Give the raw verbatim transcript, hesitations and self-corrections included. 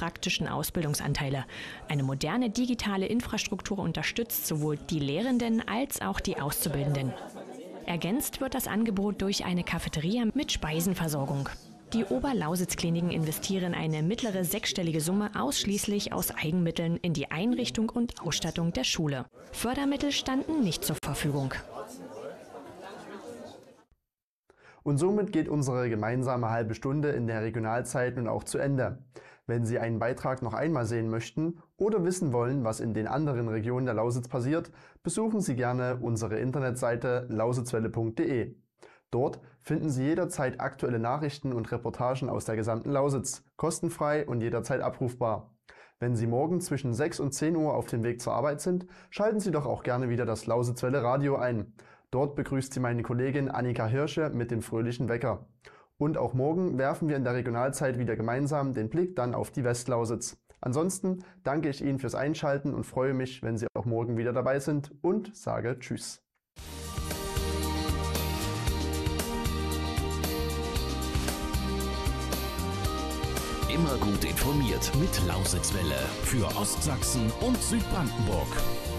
praktischen Ausbildungsanteile. Eine moderne digitale Infrastruktur unterstützt sowohl die Lehrenden als auch die Auszubildenden. Ergänzt wird das Angebot durch eine Cafeteria mit Speisenversorgung. Die Oberlausitz-Kliniken investieren eine mittlere sechsstellige Summe ausschließlich aus Eigenmitteln in die Einrichtung und Ausstattung der Schule. Fördermittel standen nicht zur Verfügung. Und somit geht unsere gemeinsame halbe Stunde in der Regionalzeit nun auch zu Ende. Wenn Sie einen Beitrag noch einmal sehen möchten oder wissen wollen, was in den anderen Regionen der Lausitz passiert, besuchen Sie gerne unsere Internetseite lausitzwelle punkt de. Dort finden Sie jederzeit aktuelle Nachrichten und Reportagen aus der gesamten Lausitz, kostenfrei und jederzeit abrufbar. Wenn Sie morgen zwischen sechs und zehn Uhr auf dem Weg zur Arbeit sind, schalten Sie doch auch gerne wieder das Lausitzwelle Radio ein. Dort begrüßt Sie meine Kollegin Annika Hirsche mit dem fröhlichen Wecker. Und auch morgen werfen wir in der Regionalzeit wieder gemeinsam den Blick dann auf die Westlausitz. Ansonsten danke ich Ihnen fürs Einschalten und freue mich, wenn Sie auch morgen wieder dabei sind und sage Tschüss. Immer gut informiert mit Lausitzwelle für Ostsachsen und Südbrandenburg.